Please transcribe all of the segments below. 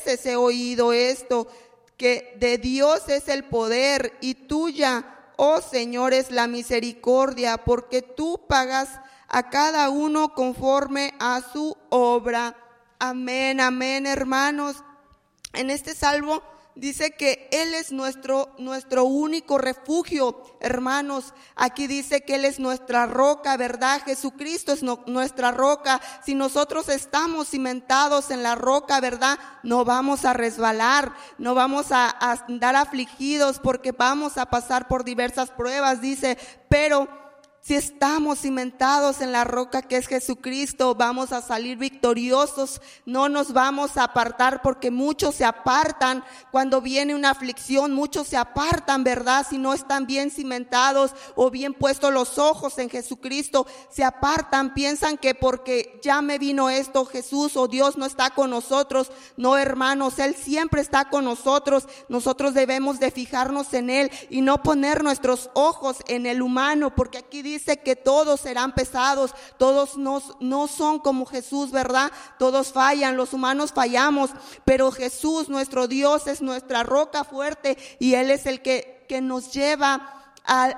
veces he oído esto, que de Dios es el poder y tuya, oh Señor, es la misericordia, porque tú pagas a cada uno conforme a su obra. Amén, amén, hermanos. En este salmo dice que Él es nuestro único refugio, hermanos. Aquí dice que Él es nuestra roca, ¿verdad? Jesucristo es nuestra roca. Si nosotros estamos cimentados en la roca, ¿verdad? No vamos a resbalar, no vamos a andar afligidos, porque vamos a pasar por diversas pruebas, dice, pero si estamos cimentados en la roca que es Jesucristo, vamos a salir victoriosos, no nos vamos a apartar, porque muchos se apartan cuando viene una aflicción, muchos se apartan, ¿verdad? Si no están bien cimentados o bien puestos los ojos en Jesucristo, se apartan, piensan que porque ya me vino esto, Jesús o Dios no está con nosotros. No, hermanos, Él siempre está con nosotros. Nosotros debemos de fijarnos en Él y no poner nuestros ojos en el humano, porque aquí dice que todos serán pesados, todos no son como Jesús, ¿verdad? Todos fallan, los humanos fallamos, pero Jesús, nuestro Dios, es nuestra roca fuerte y Él es el que nos lleva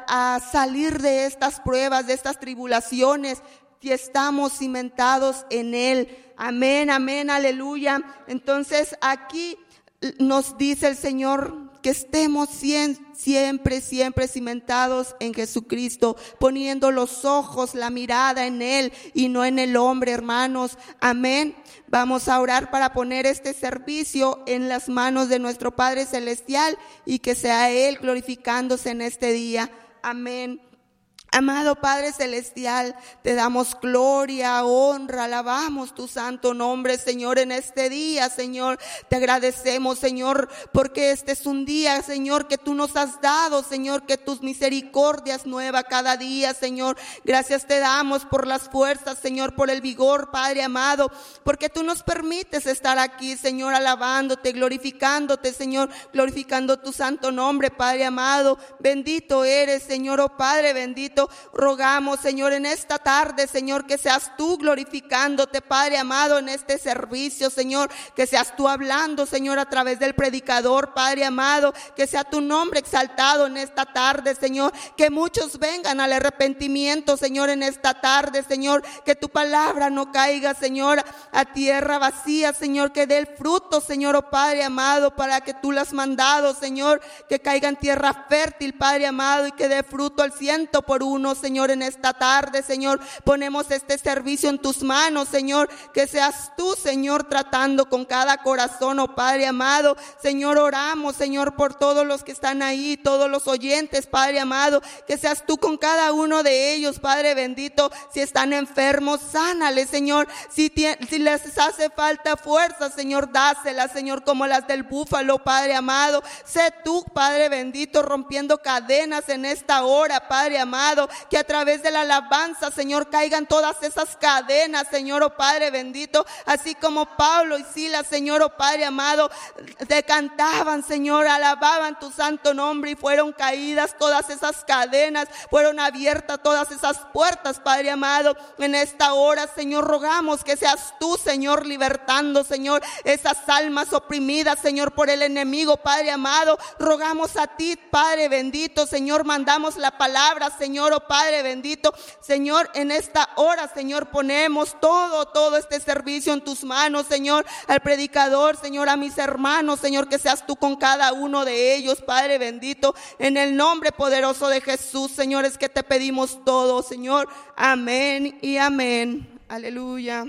a salir de estas pruebas, de estas tribulaciones, si estamos cimentados en Él. Amén, amén, aleluya. Entonces aquí nos dice el Señor que estemos siempre cimentados en Jesucristo, poniendo los ojos, la mirada en Él y no en el hombre, hermanos. Amén. Vamos a orar para poner este servicio en las manos de nuestro Padre Celestial y que sea Él glorificándose en este día. Amén. Amado Padre Celestial, te damos gloria, honra, alabamos tu santo nombre, Señor, en este día, Señor. Te agradecemos, Señor, porque este es un día, Señor, que tú nos has dado, Señor, que tus misericordias nueva cada día, Señor. Gracias te damos por las fuerzas, Señor, por el vigor, Padre amado, porque tú nos permites estar aquí, Señor, alabándote, glorificándote, Señor, glorificando tu santo nombre, Padre amado. Bendito eres, Señor, oh Padre bendito. Rogamos, Señor, en esta tarde, Señor, que seas tú glorificándote, Padre amado, en este servicio, Señor, que seas tú hablando, Señor, a través del predicador, Padre amado, que sea tu nombre exaltado en esta tarde, Señor, que muchos vengan al arrepentimiento, Señor, en esta tarde, Señor, que tu palabra no caiga, Señor, a tierra vacía, Señor, que dé el fruto, Señor, oh Padre amado, para que tú lo has mandado, Señor, que caiga en tierra fértil, Padre amado, y que dé fruto al 100%. Señor, en esta tarde, Señor, ponemos este servicio en tus manos, Señor, que seas tú, Señor, tratando con cada corazón, oh Padre amado. Señor, oramos, Señor, por todos los que están ahí, todos los oyentes, Padre amado, que seas tú con cada uno de ellos, Padre bendito. Si están enfermos, sánales, Señor. Si les hace falta fuerza, Señor, dáselas, Señor, como las del búfalo, Padre amado. Sé tú, Padre bendito, rompiendo cadenas en esta hora, Padre amado. Que a través de la alabanza, Señor, caigan todas esas cadenas, Señor, oh Padre bendito, así como Pablo y Silas, Señor, oh Padre amado, te cantaban, Señor, alababan tu santo nombre y fueron caídas todas esas cadenas, fueron abiertas todas esas puertas, Padre amado. En esta hora, Señor, rogamos que seas tú, Señor, libertando, Señor, esas almas oprimidas, Señor, por el enemigo, Padre amado. Rogamos a ti, Padre bendito, Señor, mandamos la palabra, Señor, oh Padre bendito, Señor, en esta hora, Señor, ponemos todo este servicio en tus manos, Señor, al predicador, Señor, a mis hermanos, Señor, que seas tú con cada uno de ellos, Padre bendito, en el nombre poderoso de Jesús, Señor, es que te pedimos todo, Señor, amén y amén, aleluya,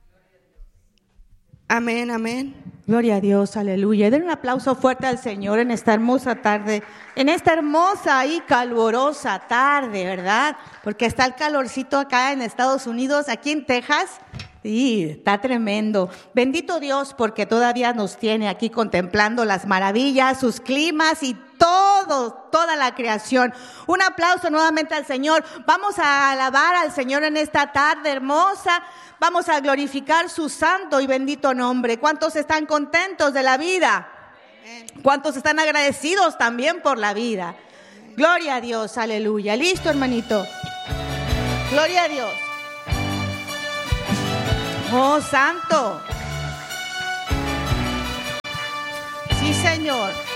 amén, amén. Gloria a Dios, aleluya. Den un aplauso fuerte al Señor en esta hermosa tarde, en esta hermosa y calurosa tarde, ¿verdad? Porque está el calorcito acá en Estados Unidos, aquí en Texas. Sí, está tremendo. Bendito Dios, porque todavía nos tiene aquí contemplando las maravillas, sus climas y toda la creación. Un aplauso nuevamente al Señor. Vamos a alabar al Señor en esta tarde hermosa. Vamos a glorificar su santo y bendito nombre. ¿Cuántos están contentos de la vida? ¿Cuántos están agradecidos también por la vida? Gloria a Dios, aleluya. ¿Listo, hermanito? Gloria a Dios. Oh, santo. Señor.